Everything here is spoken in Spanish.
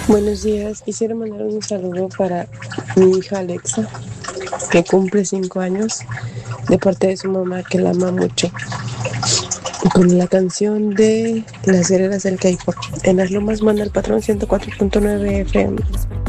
Buenos días, quisiera mandar un saludo para mi hija Alexa, que cumple 5 años, de parte de su mamá, que la ama mucho, con la canción de Las Guerreras del K-Pop. En las Lomas manda el patrón 104.9 FM.